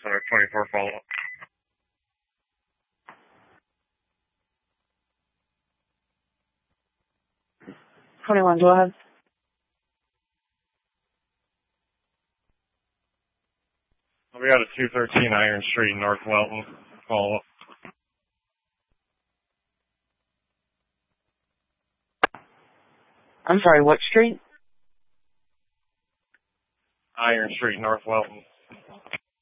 624 follow-up. 21, go ahead. We got a 213 Iron Street, North Welton. Follow-up. I'm sorry, what street? Iron Street, North Welton.